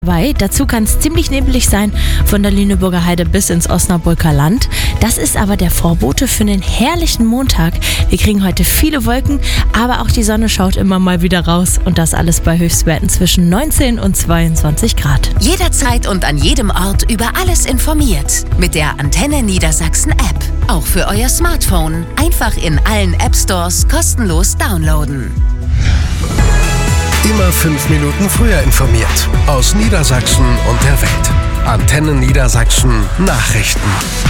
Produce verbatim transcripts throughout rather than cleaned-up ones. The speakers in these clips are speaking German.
Weil dazu kann es ziemlich nebelig sein, von der Lüneburger Heide bis ins Osnabrücker Land. Das ist aber der Vorbote für einen herrlichen Montag. Wir kriegen heute viele Wolken, aber auch die Sonne schaut immer mal wieder raus. Und das alles bei Höchstwerten zwischen neunzehn und zweiundzwanzig Grad. Jederzeit und an jedem Ort über alles informiert. Mit der Antenne Niedersachsen App. Auch für euer Smartphone. Einfach in allen App Stores kostenlos downloaden. Immer fünf Minuten früher informiert. Aus Niedersachsen und der Welt. Antenne Niedersachsen Nachrichten.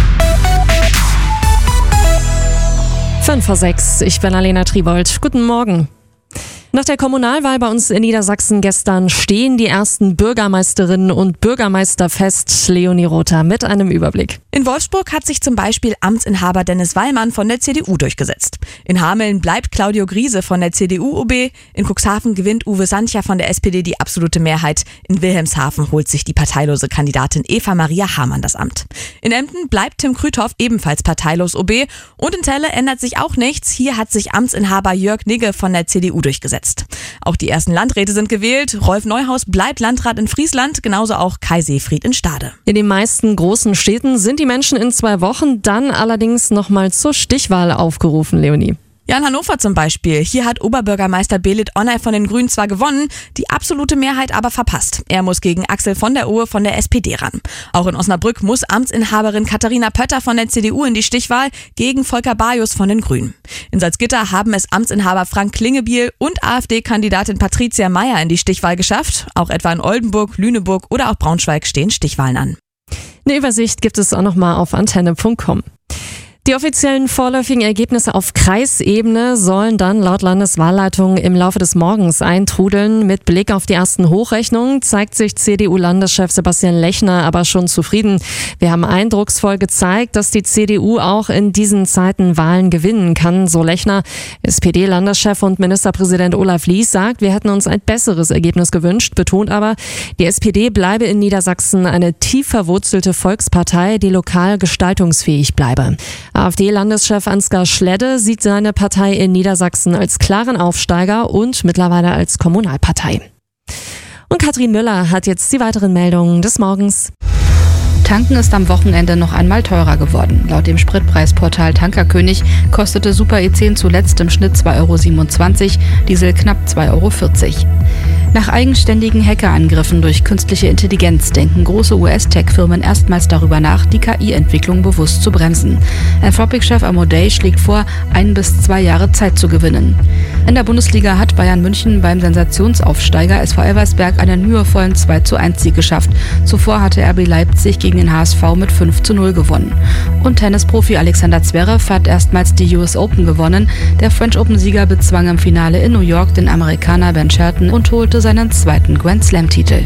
fünf vor sechs, ich bin Alena Tribold. Guten Morgen. Nach der Kommunalwahl bei uns in Niedersachsen gestern stehen die ersten Bürgermeisterinnen und Bürgermeister fest. Leonie Rother mit einem Überblick. In Wolfsburg hat sich zum Beispiel Amtsinhaber Dennis Wallmann von der C D U durchgesetzt. In Hameln bleibt Claudio Griese von der C D U O B. In Cuxhaven gewinnt Uwe Sancher von der S P D die absolute Mehrheit. In Wilhelmshaven holt sich die parteilose Kandidatin Eva Maria Hamann das Amt. In Emden bleibt Tim Krüthoff ebenfalls parteilos O B. Und in Celle ändert sich auch nichts. Hier hat sich Amtsinhaber Jörg Nigge von der C D U durchgesetzt. Auch die ersten Landräte sind gewählt. Rolf Neuhaus bleibt Landrat in Friesland, genauso auch Kai Seefried in Stade. In den meisten großen Städten sind die Menschen in zwei Wochen dann allerdings nochmal zur Stichwahl aufgerufen, Leonie. Ja, in Hannover zum Beispiel. Hier hat Oberbürgermeister Belit Onay von den Grünen zwar gewonnen, die absolute Mehrheit aber verpasst. Er muss gegen Axel von der Ohe von der S P D ran. Auch in Osnabrück muss Amtsinhaberin Katharina Pötter von der C D U in die Stichwahl gegen Volker Bajus von den Grünen. In Salzgitter haben es Amtsinhaber Frank Klingebiel und AfD-Kandidatin Patricia Meyer in die Stichwahl geschafft. Auch etwa in Oldenburg, Lüneburg oder auch Braunschweig stehen Stichwahlen an. Eine Übersicht gibt es auch nochmal auf antenne punkt com. Die offiziellen vorläufigen Ergebnisse auf Kreisebene sollen dann laut Landeswahlleitung im Laufe des Morgens eintrudeln. Mit Blick auf die ersten Hochrechnungen zeigt sich C D U-Landeschef Sebastian Lechner aber schon zufrieden. Wir haben eindrucksvoll gezeigt, dass die C D U auch in diesen Zeiten Wahlen gewinnen kann, so Lechner. S P D-Landeschef und Ministerpräsident Olaf Lies sagt, wir hätten uns ein besseres Ergebnis gewünscht, betont aber, die S P D bleibe in Niedersachsen eine tief verwurzelte Volkspartei, die lokal gestaltungsfähig bleibe. AfD-Landeschef Ansgar Schledde sieht seine Partei in Niedersachsen als klaren Aufsteiger und mittlerweile als Kommunalpartei. Und Katrin Müller hat jetzt die weiteren Meldungen des Morgens. Tanken ist am Wochenende noch einmal teurer geworden. Laut dem Spritpreisportal Tankerkönig kostete Super E zehn zuletzt im Schnitt zwei Euro siebenundzwanzig, Diesel knapp zwei Euro vierzig. Nach eigenständigen Hackerangriffen durch künstliche Intelligenz denken große U S-Tech-Firmen erstmals darüber nach, die K I-Entwicklung bewusst zu bremsen. Anthropic-Chef Amodei schlägt vor, ein bis zwei Jahre Zeit zu gewinnen. In der Bundesliga hat Bayern München beim Sensationsaufsteiger S V Elversberg einen mühevollen zwei zu eins Sieg geschafft. Zuvor hatte R B Leipzig gegen den H S V mit fünf zu null gewonnen. Und Tennisprofi Alexander Zverev hat erstmals die U S Open gewonnen. Der French Open-Sieger bezwang im Finale in New York den Amerikaner Ben Shelton und holte seinen zweiten Grand Slam-Titel.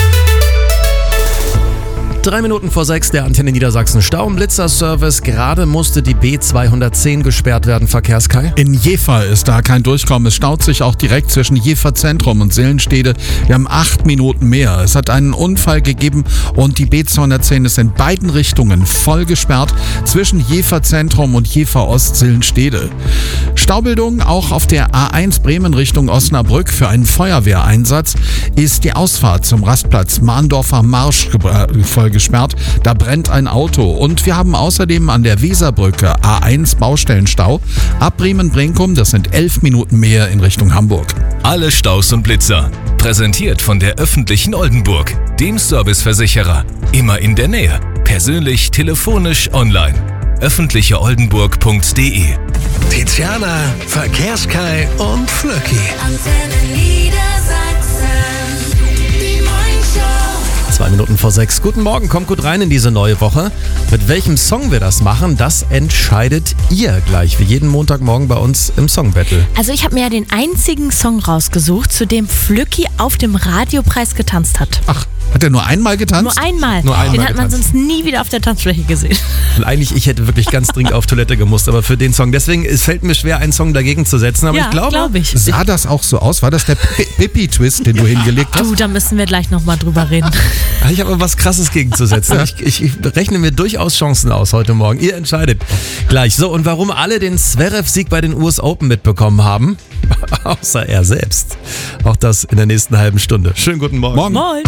Drei Minuten vor sechs, der Antenne Niedersachsen Stau- und Blitzer-Service. Gerade musste die B zweihundertzehn gesperrt werden, Verkehrskai. In Jever ist da kein Durchkommen. Es staut sich auch direkt zwischen Jever Zentrum und Sillenstede. Wir haben acht Minuten mehr. Es hat einen Unfall gegeben und die B zweihundertzehn ist in beiden Richtungen voll gesperrt zwischen Jever Zentrum und Jever Ost Sillenstede. Staubildung auch auf der A eins Bremen Richtung Osnabrück. Für einen Feuerwehreinsatz ist die Ausfahrt zum Rastplatz Mahndorfer Marsch voll gesperrt. Da brennt ein Auto. Und wir haben außerdem an der Weserbrücke A eins Baustellenstau. Ab Bremen-Brinkum, das sind elf Minuten mehr in Richtung Hamburg. Alle Staus und Blitzer. Präsentiert von der öffentlichen Oldenburg, dem Serviceversicherer. Immer in der Nähe. Persönlich, telefonisch, online. öffentliche oldenburg punkt de. Tiziana, Verkehrskai und Flöcki. Antenne Niedersachsen. Die Morningshow. Zwei Minuten vor sechs. Guten Morgen, kommt gut rein in diese neue Woche. Mit welchem Song wir das machen, das entscheidet ihr gleich, wie jeden Montagmorgen bei uns im Song Battle. Also ich habe mir ja den einzigen Song rausgesucht, zu dem Flöcki auf dem Radiopreis getanzt hat. Ach, hat er nur einmal getanzt? Nur einmal. Nur einmal den hat man getanzt. sonst nie wieder auf der Tanzfläche gesehen. Und eigentlich, ich hätte wirklich ganz dringend auf Toilette gemusst, aber für den Song. Deswegen, es fällt mir schwer, einen Song dagegen zu setzen. Aber ja, ich glaube, glaub ich. Sah das auch so aus? War das der Pippi-Twist, den du hingelegt hast? Du, da müssen wir gleich nochmal drüber reden. ich habe aber was Krasses gegenzusetzen. Ich, ich, ich rechne mir durchaus Chancen aus heute Morgen. Ihr entscheidet gleich. So, und warum alle den Zverev-Sieg bei den U S Open mitbekommen haben, außer er selbst. Auch das in der nächsten halben Stunde. Schönen guten Morgen. Morgen. Moin.